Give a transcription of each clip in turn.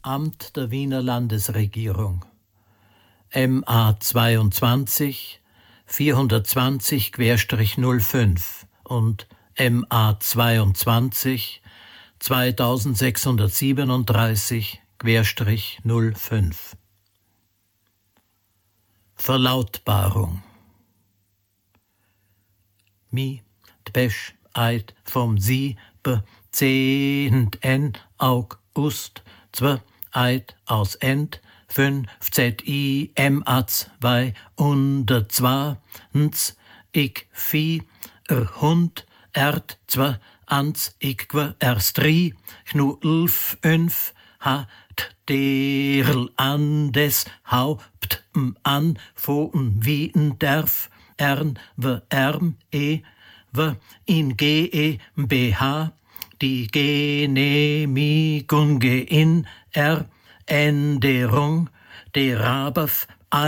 Amt der Wiener Landesregierung. MA 22 420-05 und MA 22 2637-05. Verlautbarung. Mi dbesch eid vom 10. August 2 eid aus End 5 ZI MA 2 unter 2 ich Vieh Hund Erd 2 ans ich erst 3 Chnu 5 hat derl an des Haupt an Pfoten wieten darf ern we erm we in GmbH die Genehmigung in Änderung der Rabaf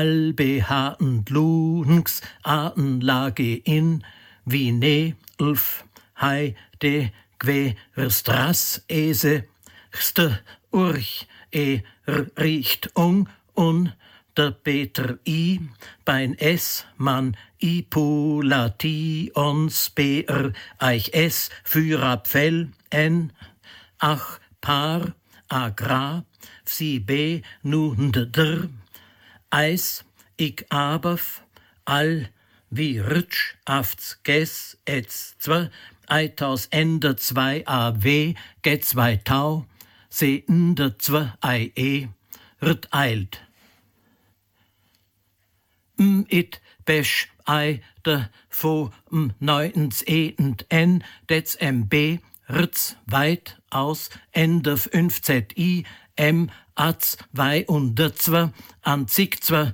Allbehandlungsanlage in Wiener Heide Querstraß Ese Urch Richtung und der Peter I bein S man Ipulations BR Eich S für Abfell N ach Paar Agrar Sie B nun der Eis ich abaf all wie Rutsch afts Ges etz 2 Eitaus Ende 2 AW get 2 Tau se Ende 2 IE rt eilt. It besch ei de vo 9 N dets MB ritz weit aus Ende 5 ZI M az 202 an zig 2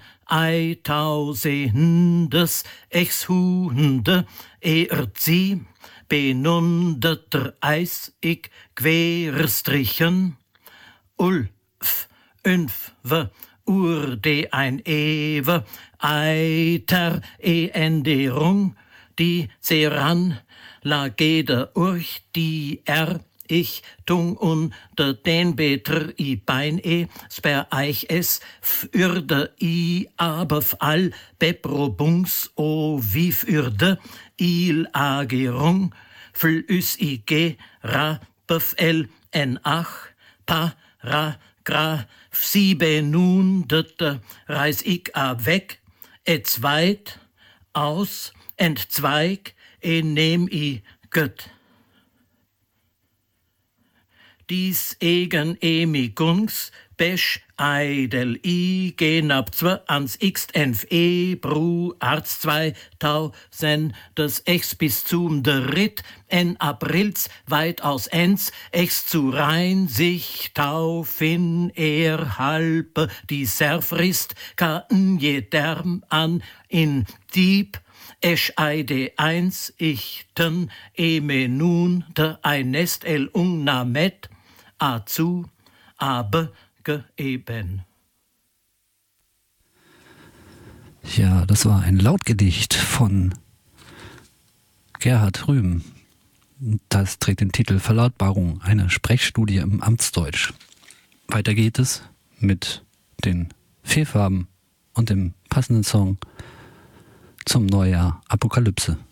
Eitausendes Exhunde sie benundeter Eis ich querstrichen Ulf 5 Urde ein Ewe Eiter Änderung die Seran la Gede Urch die ich tung unter den Beter I Bein sper Eich es fürde I aber all Beprobungs o wie fürde il Agerung fl üs I G ra bef L N ach pa ra gra 700 reis ich a weg et zweit aus entzweig nehm I Gött. Dies egen emigungs besch eidel I genab 2 ans xnf bru arz 2000 des ex bis zum Dritt en Aprils weit aus ens ex zu rein sich taufin halbe die Serfrist kann jederm an in Dieb Esch eide 1 ich ten nun de ein Nest el ungnamet a zu abe geeben. Ja, das war ein Lautgedicht von Gerhard Rühm. Das trägt den Titel Verlautbarung, eine Sprechstudie im Amtsdeutsch. Weiter geht es mit den Fehlfarben und dem passenden Song zum Neujahr Apokalypse.